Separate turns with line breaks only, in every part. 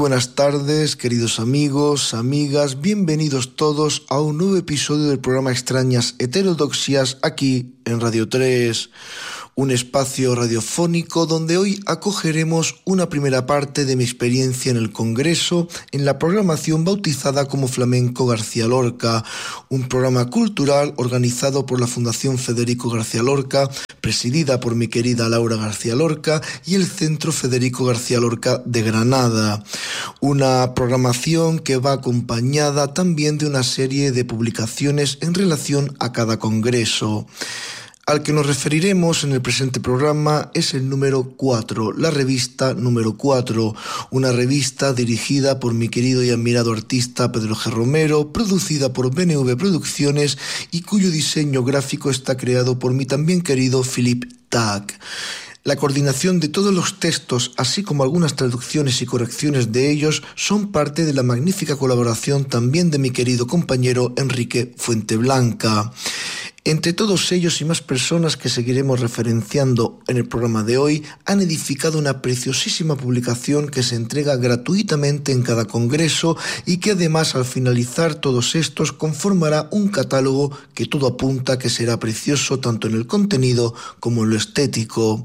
buenas tardes, queridos amigos, amigas, bienvenidos todos a un nuevo episodio del programa Extrañas Heterodoxias aquí en Radio 3, un espacio radiofónico donde hoy acogeremos una primera parte de mi experiencia en el Congreso en la programación bautizada como Flamenco García Lorca, un programa cultural organizado por la Fundación Federico García Lorca, presidida por mi querida Laura García Lorca y el Centro Federico García Lorca de Granada. Una programación que va acompañada también de una serie de publicaciones en relación a cada congreso. Al que nos referiremos en el presente programa es el número 4, la revista número 4, una revista dirigida por mi querido y admirado artista Pedro G. Romero, producida por BNV Producciones y cuyo diseño gráfico está creado por mi también querido Philippe Tac. La coordinación de todos los textos, así como algunas traducciones y correcciones de ellos, son parte de la magnífica colaboración también de mi querido compañero Enrique Fuenteblanca. Entre todos ellos y más personas que seguiremos referenciando en el programa de hoy, han edificado una preciosísima publicación que se entrega gratuitamente en cada congreso y que además al finalizar todos estos conformará un catálogo que todo apunta que será precioso tanto en el contenido como en lo estético.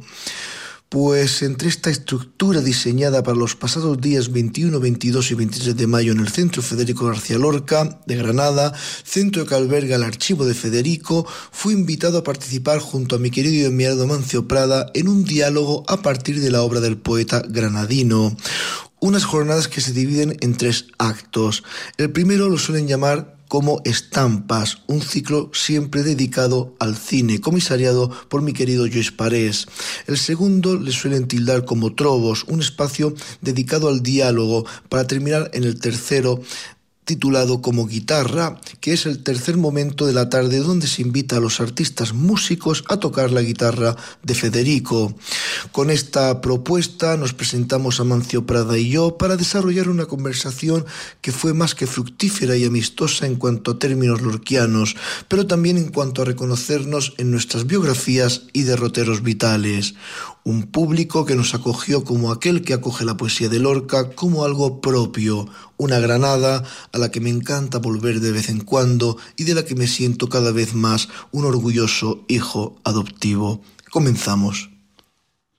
Pues entre esta estructura diseñada para los pasados días 21, 22 y 23 de mayo en el Centro Federico García Lorca de Granada, centro que alberga el archivo de Federico, fui invitado a participar junto a mi querido y admirado Mancio Prada en un diálogo a partir de la obra del poeta granadino. Unas jornadas que se dividen en 3 actos. El primero lo suelen llamar como Estampas, un ciclo siempre dedicado al cine, comisariado por mi querido Lluís Parés. El segundo le suelen tildar como Trovos, un espacio dedicado al diálogo, para terminar en el tercero, titulado como Guitarra, que es el tercer momento de la tarde donde se invita a los artistas músicos a tocar la guitarra de Federico. Con esta propuesta nos presentamos a Mancio Prada y yo para desarrollar una conversación que fue más que fructífera y amistosa en cuanto a términos lorquianos, pero también en cuanto a reconocernos en nuestras biografías y derroteros vitales. Un público que nos acogió como aquel que acoge la poesía de Lorca como algo propio, una Granada a la que me encanta volver de vez en cuando y de la que me siento cada vez más un orgulloso hijo adoptivo. Comenzamos.